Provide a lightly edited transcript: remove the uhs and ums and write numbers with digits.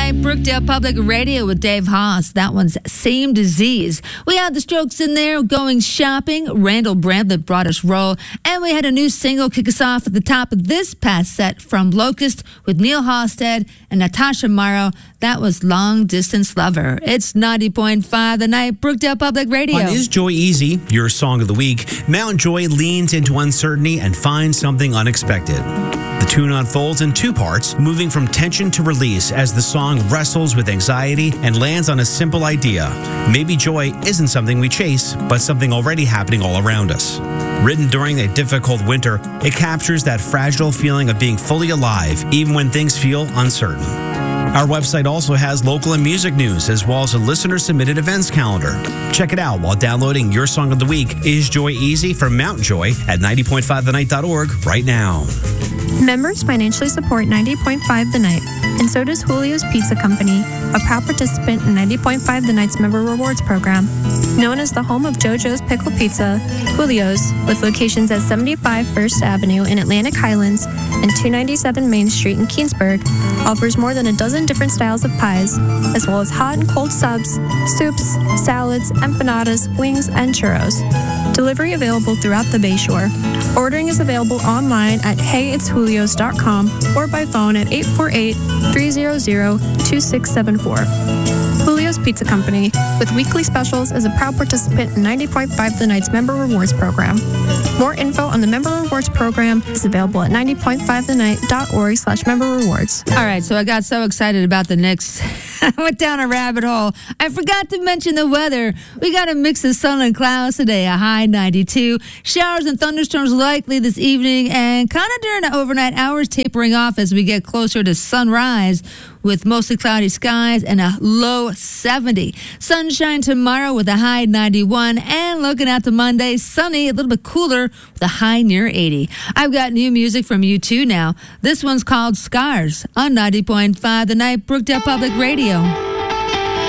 night, Brookdale Public Radio with Dave Haas. That one's Same Disease. We had the Strokes in there, Going Shopping. Randall Bramlett brought us Roll. And we had a new single kick us off at the top of this past set from Locust with Neil Halstead and Natasha Morrow. That was Long Distance Lover. It's 90.5 The Night, Brookdale Public Radio. On Is Joy Easy, your song of the week, Mount Joy leans into uncertainty and finds something unexpected. The tune unfolds in two parts, moving from tension to release as the song wrestles with anxiety and lands on a simple idea. Maybe joy isn't something we chase, but something already happening all around us. Written during a difficult winter, it captures that fragile feeling of being fully alive, even when things feel uncertain. Our website also has local and music news, as well as a listener-submitted events calendar. Check it out while downloading your song of the week, Is Joy Easy, from Mount Joy at 90.5thenight.org right now. Members financially support 90.5 The Night, and so does Julio's Pizza Company, a proud participant in 90.5 The Night's Member Rewards Program. Known as the home of JoJo's Pickle Pizza, Julio's, with locations at 75 First Avenue in Atlantic Highlands and 297 Main Street in Keansburg, offers more than a dozen different styles of pies, as well as hot and cold subs, soups, salads, empanadas, wings, and churros. Delivery available throughout the Bayshore. Ordering is available online at heyitsjulios.com or by phone at 848-300-2674. Julio's Pizza Company, with weekly specials, is a proud participant in 90.5 The Night's Member Rewards Program. More info on the Member Rewards Program is available at 90.5thenight.org/member rewards. All right, so I got so excited about the Knicks. I went down a rabbit hole. I forgot to mention the weather. We got a mix of sun and clouds today, a high 92. Showers and thunderstorms likely this evening, and kind of during the overnight hours tapering off as we get closer to sunrise with mostly cloudy skies and a low 70. Sunshine tomorrow with a high 91, and looking at the Monday, sunny, a little bit cooler with a high near 80. I've got new music from U2 now. This one's called Scars on 90.5 The Night, Brookdale Public Radio.